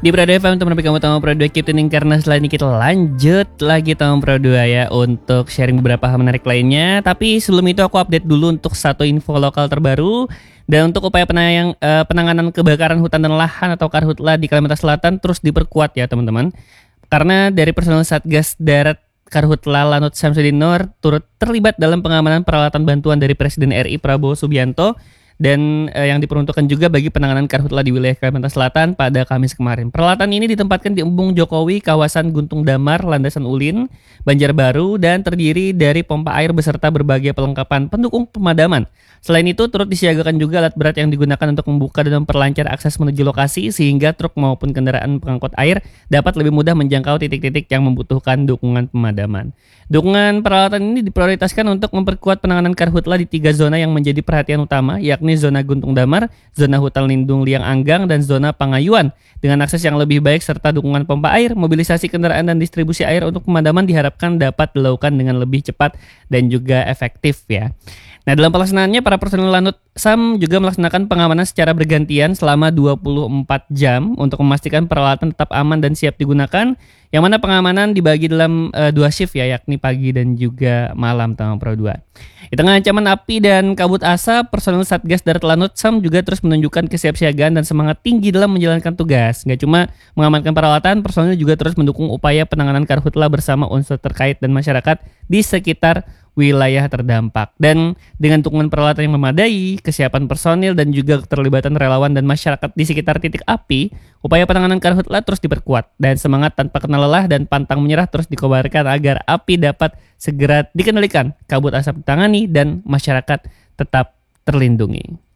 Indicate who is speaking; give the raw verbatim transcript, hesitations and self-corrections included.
Speaker 1: Di Pro dua F M teman kamu tamu Pro dua Keep Tuning, karena setelah ini kita lanjut lagi tamu Pro dua ya untuk sharing beberapa hal menarik lainnya. Tapi sebelum itu aku update dulu untuk satu info lokal terbaru. Dan untuk upaya penayang, uh, penanganan kebakaran hutan dan lahan atau Karhutla di Kalimantan Selatan terus diperkuat ya teman-teman. Karena dari personel Satgas Darat Karhutla Lanut Samsudin Nur turut terlibat dalam pengamanan peralatan bantuan dari Presiden R I Prabowo Subianto dan eh, yang diperuntukkan juga bagi penanganan Karhutla di wilayah Kalimantan Selatan pada Kamis kemarin. Peralatan ini ditempatkan di Embung Jokowi, kawasan Guntung Damar, Landasan Ulin, Banjarbaru, dan terdiri dari pompa air beserta berbagai perlengkapan pendukung pemadaman. Selain itu, turut disiagakan juga alat berat yang digunakan untuk membuka dan memperlancar akses menuju lokasi sehingga truk maupun kendaraan pengangkut air dapat lebih mudah menjangkau titik-titik yang membutuhkan dukungan pemadaman. Dukungan peralatan ini diprioritaskan untuk memperkuat penanganan Karhutla di tiga zona yang menjadi perhatian utama, yakni zona Guntung Damar, zona hutan lindung Liang Anggang, dan zona Pangayuan. Dengan akses yang lebih baik serta dukungan pompa air, mobilisasi kendaraan dan distribusi air untuk pemadaman diharapkan dapat dilakukan dengan lebih cepat dan juga efektif ya. Nah, dalam pelaksanaannya para personel Lanut Sam juga melaksanakan pengamanan secara bergantian selama dua puluh empat jam untuk memastikan peralatan tetap aman dan siap digunakan. Yang mana pengamanan dibagi dalam uh, dua shift ya, yakni pagi dan juga malam Tamu Pro dua. Di tengah ancaman api dan kabut asap, personel Satgas Darat Lanut Sam juga terus menunjukkan kesiapsiagaan dan semangat tinggi dalam menjalankan tugas. Nggak cuma mengamankan peralatan, personel juga terus mendukung upaya penanganan Karhutla bersama unsur terkait dan masyarakat di sekitar wilayah terdampak. Dan dengan dukungan peralatan yang memadai, kesiapan personil dan juga keterlibatan relawan dan masyarakat di sekitar titik api, upaya penanganan Karhutla terus diperkuat dan semangat tanpa kenal lelah dan pantang menyerah terus dikobarkan agar api dapat segera dikendalikan, kabut asap ditangani, dan masyarakat tetap terlindungi.